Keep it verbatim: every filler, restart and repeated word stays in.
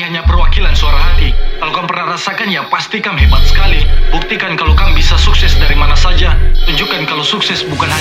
hanya perwakilan suara hati. Kalau kamu pernah rasakan, ya pasti kamu hebat sekali. Buktikan kalau kamu bisa sukses dari mana saja. Tunjukkan kalau sukses bukan hanya